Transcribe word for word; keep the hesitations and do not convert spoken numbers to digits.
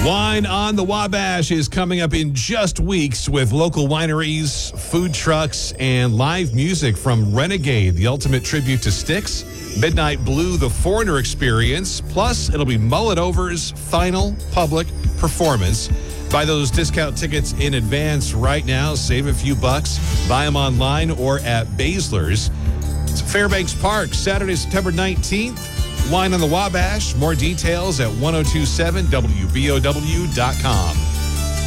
Wine on the Wabash is coming up in just weeks with local wineries, food trucks, and live music from Renegade, the ultimate tribute to Styx, Midnight Blue, the Foreigner Experience, plus it'll be Mullet Over's final public performance. Buy those discount tickets in advance right now. Save a few bucks. Buy them online or at Baszler's. It's Fairbanks Park, Saturday, September nineteenth. Wine on the Wabash. More details at ten twenty-seven W B O W dot com.